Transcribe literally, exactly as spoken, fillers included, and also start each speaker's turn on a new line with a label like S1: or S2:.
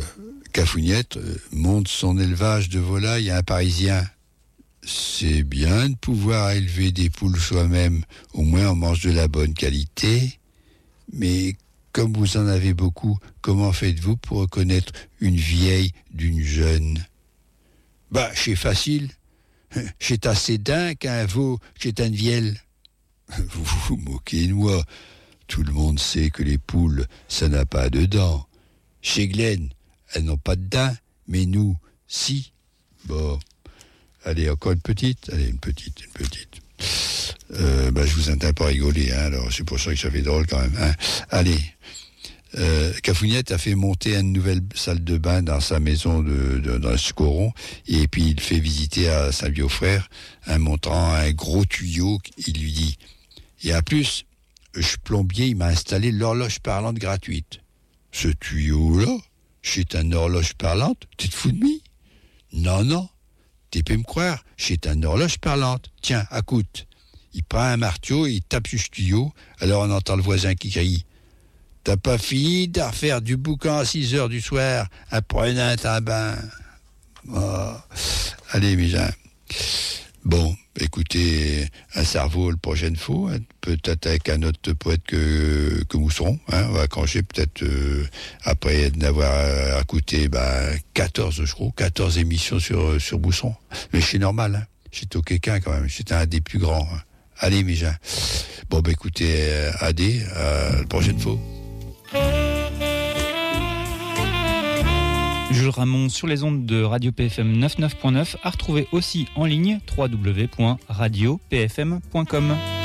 S1: Cafouniette euh, monte son élevage de volailles à un Parisien. C'est bien de pouvoir élever des poules soi-même, au moins on mange de la bonne qualité. Mais comme vous en avez beaucoup, comment faites-vous pour reconnaître une vieille d'une jeune ? Bah, c'est facile. C'est assez d'un qu'un veau, c'est une vielle. Vous vous moquez de moi. Tout le monde sait que les poules, ça n'a pas de dents. Chez Glenn, elles n'ont pas de dents, mais nous, si. Bon, allez, encore une petite. Allez, une petite, une petite. Euh, bah, je vous entends pas rigoler, hein, alors c'est pour ça que ça fait drôle quand même. Hein. Allez, euh, Cafouniette a fait monter une nouvelle salle de bain dans sa maison de, de, dans le Scoron, et puis il fait visiter à sa vieux frère, en montrant un gros tuyau. Il lui dit, et à plus, je plombier, il m'a installé l'horloge parlante gratuite. Ce tuyau-là, c'est une horloge parlante? Tu te fous de moi? Non, non, tu peux me croire, c'est une horloge parlante. Tiens, écoute. Il prend un marteau, il tape sur ce tuyau, alors on entend le voisin qui crie « T'as pas fini de refaire du boucan à six heures du soir, après un tabac ?» Oh. Allez, mes gens. Bon, écoutez, un cerveau le prochaine fois, peut-être avec un autre poète que, que Mousseron. Hein, on va cranger peut-être euh, après d'avoir écouté bah, quatorze, je crois, quatorze émissions sur, sur Mousseron. Mais c'est normal, hein. C'est au quelqu'un quand même, c'est un des plus grands. Hein. Allez, mes gens. Bon, bah écoutez, euh, Adé, euh, la prochaine fois.
S2: Jules Ramon sur les ondes de Radio P F M quatre-vingt-neuf point neuf, à retrouver aussi en ligne w w w point radio p f m point com.